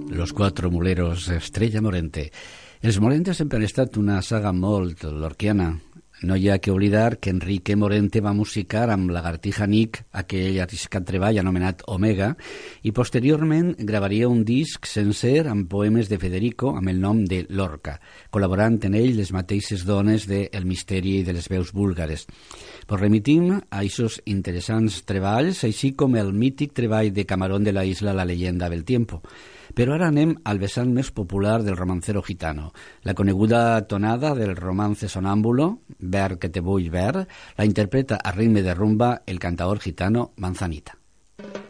Los Cuatro Muleros, Estrella Morente. Els Morentes sempre han estat una saga molt lorquiana. No hi ha que oblidar que Enrique Morente va musicar amb Lagartija Nick aquell arriscat treball anomenat Omega i posteriorment gravaria un disc sencer amb poemes de Federico amb el nom de Lorca, col·laborant en ell les mateixes dones de El misteri de les veus búlgares. Pues remitim a aquests interessants treballs, així com el mític treball de Camarón de la Isla La leyenda del tiempo. Però ara anem al vessant més popular del romancero gitano. La coneguda tonada del romance sonámbulo, Ver que te vull ver, la interpreta a ritme de rumba el cantaor gitano Manzanita.